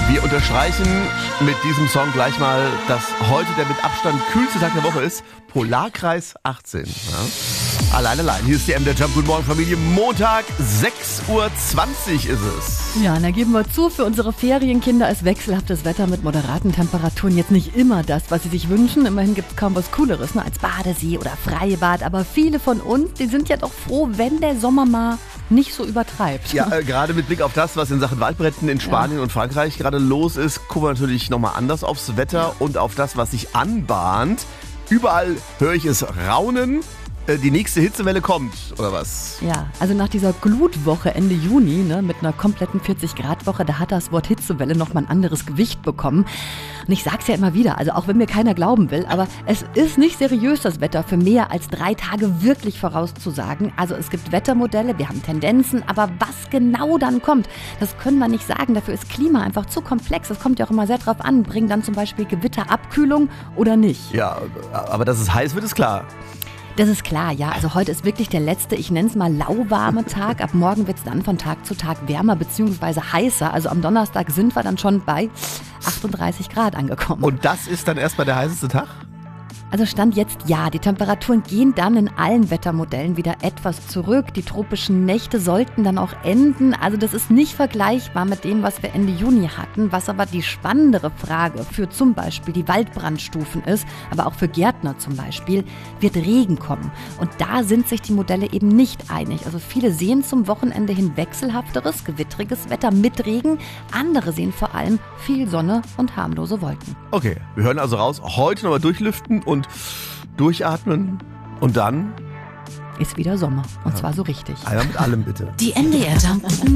Wir unterstreichen mit diesem Song gleich mal, dass heute der mit Abstand kühlste Tag der Woche ist. Polarkreis 18. Ja. Allein. Hier ist die M der Jump. Guten Morgen, Familie. Montag, 6:20 Uhr ist es. Ja, und da geben wir zu, für unsere Ferienkinder ist wechselhaftes Wetter mit moderaten Temperaturen jetzt nicht immer das, was sie sich wünschen. Immerhin gibt es kaum was Cooleres, als Badesee oder Freibad. Aber viele von uns, die sind ja doch froh, wenn der Sommer mal nicht so übertreibt. Ja, gerade mit Blick auf das, was in Sachen Waldbränden in Spanien und Frankreich gerade los ist, gucken wir natürlich nochmal anders aufs Wetter und auf das, was sich anbahnt. Überall höre ich es raunen. Die nächste Hitzewelle kommt, oder was? Ja, also nach dieser Glutwoche Ende Juni, mit einer kompletten 40-Grad-Woche, da hat das Wort Hitzewelle nochmal ein anderes Gewicht bekommen. Und ich sag's ja immer wieder, also auch wenn mir keiner glauben will, aber es ist nicht seriös, das Wetter für mehr als 3 Tage wirklich vorauszusagen. Also es gibt Wettermodelle, wir haben Tendenzen, aber was genau dann kommt, das können wir nicht sagen. Dafür ist Klima einfach zu komplex. Das kommt ja auch immer sehr drauf an. Bringen dann zum Beispiel Gewitter Abkühlung oder nicht? Ja, aber dass es heiß wird, ist klar. Das ist klar, ja. Also heute ist wirklich der letzte, ich nenne es mal lauwarme Tag. Ab morgen wird es dann von Tag zu Tag wärmer bzw. heißer. Also am Donnerstag sind wir dann schon bei 38 Grad angekommen. Und das ist dann erstmal der heißeste Tag? Also Stand jetzt ja, die Temperaturen gehen dann in allen Wettermodellen wieder etwas zurück. Die tropischen Nächte sollten dann auch enden. Also das ist nicht vergleichbar mit dem, was wir Ende Juni hatten. Was aber die spannendere Frage für zum Beispiel die Waldbrandstufen ist, aber auch für Gärtner zum Beispiel, wird Regen kommen. Und da sind sich die Modelle eben nicht einig. Also viele sehen zum Wochenende hin wechselhafteres, gewittriges Wetter mit Regen. Andere sehen vor allem viel Sonne und harmlose Wolken. Okay, wir hören also raus, heute nochmal durchlüften und durchatmen und dann ist wieder Sommer. Und zwar so richtig. Einer mit allem bitte. Die MDR Jump